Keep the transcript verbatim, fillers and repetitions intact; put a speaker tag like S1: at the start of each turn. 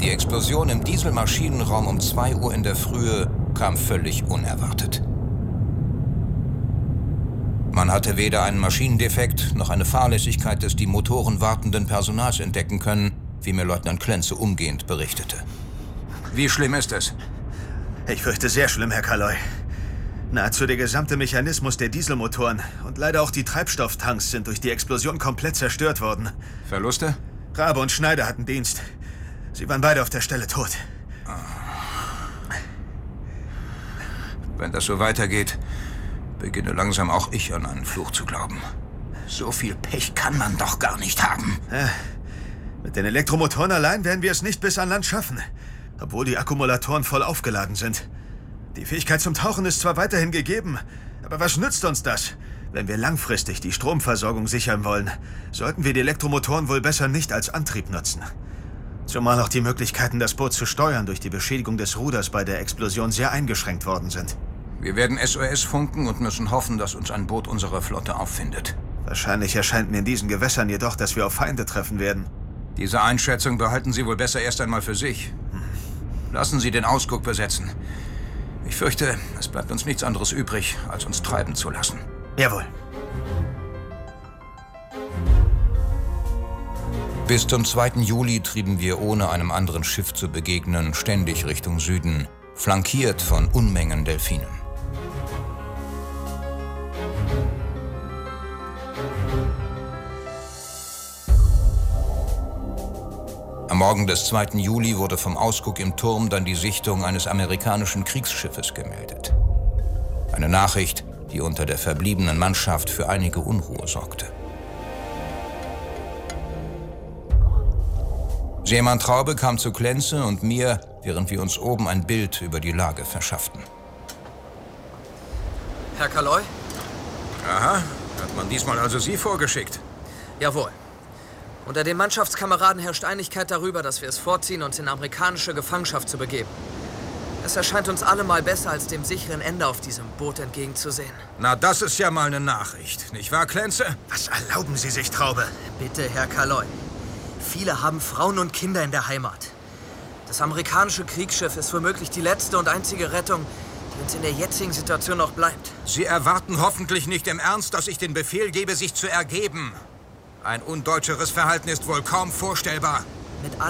S1: Die Explosion im Dieselmaschinenraum um zwei Uhr in der Frühe kam völlig unerwartet. Man hatte weder einen Maschinendefekt noch eine Fahrlässigkeit des die Motoren wartenden Personals entdecken können, wie mir Leutnant Klenze umgehend berichtete. Wie schlimm ist es?
S2: Ich fürchte sehr schlimm, Herr Kaloy. Nahezu der gesamte Mechanismus der Dieselmotoren und leider auch die Treibstofftanks sind durch die Explosion komplett zerstört worden.
S1: Verluste?
S2: Rabe und Schneider hatten Dienst. Sie waren beide auf der Stelle tot.
S1: Wenn das so weitergeht, beginne langsam auch ich an einen Fluch zu glauben. So viel Pech kann man doch gar nicht haben.
S2: Ja, mit den Elektromotoren allein werden wir es nicht bis an Land schaffen, obwohl die Akkumulatoren voll aufgeladen sind. Die Fähigkeit zum Tauchen ist zwar weiterhin gegeben, aber was nützt uns das? Wenn wir langfristig die Stromversorgung sichern wollen, sollten wir die Elektromotoren wohl besser nicht als Antrieb nutzen. Zumal auch die Möglichkeiten, das Boot zu steuern, durch die Beschädigung des Ruders bei der Explosion sehr eingeschränkt worden sind.
S1: Wir werden S O S funken und müssen hoffen, dass uns ein Boot unserer Flotte auffindet.
S2: Wahrscheinlich erscheint mir in diesen Gewässern jedoch, dass wir auf Feinde treffen werden.
S1: Diese Einschätzung behalten Sie wohl besser erst einmal für sich. Lassen Sie den Ausguck besetzen. Ich fürchte, es bleibt uns nichts anderes übrig, als uns treiben zu lassen.
S2: Jawohl.
S1: Bis zum zweiten Juli trieben wir, ohne einem anderen Schiff zu begegnen, ständig Richtung Süden, flankiert von Unmengen Delfinen. Am Morgen des zweiten Juli wurde vom Ausguck im Turm dann die Sichtung eines amerikanischen Kriegsschiffes gemeldet. Eine Nachricht, die unter der verbliebenen Mannschaft für einige Unruhe sorgte. Seemann Traube kam zu Klenze und mir, während wir uns oben ein Bild über die Lage verschafften.
S3: Herr Kaloy?
S1: Aha, hat man diesmal also Sie vorgeschickt?
S3: Jawohl. Unter den Mannschaftskameraden herrscht Einigkeit darüber, dass wir es vorziehen, uns in amerikanische Gefangenschaft zu begeben. Es erscheint uns allemal besser, als dem sicheren Ende auf diesem Boot entgegenzusehen.
S1: Na, das ist ja mal eine Nachricht, nicht wahr, Klenze?
S2: Was erlauben Sie sich, Traube?
S3: Bitte, Herr Kaloy. Viele haben Frauen und Kinder in der Heimat. Das amerikanische Kriegsschiff ist womöglich die letzte und einzige Rettung, die uns in der jetzigen Situation noch bleibt.
S1: Sie erwarten hoffentlich nicht im Ernst, dass ich den Befehl gebe, sich zu ergeben. Ein undeutscheres Verhalten ist wohl kaum vorstellbar.
S3: Mit